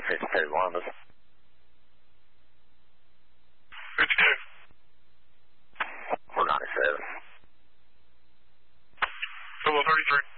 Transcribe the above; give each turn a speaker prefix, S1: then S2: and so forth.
S1: Hey, one of us.
S2: 52.
S1: 497.
S2: Double 33.